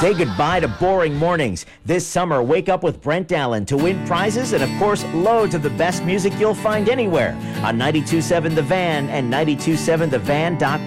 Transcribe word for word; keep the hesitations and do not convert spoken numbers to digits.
Say goodbye to boring mornings. This summer, wake up with Brent Allen to win prizes and, of course, loads of the best music you'll find anywhere on ninety-two point seven The Van and ninety-two point seven the van dot com.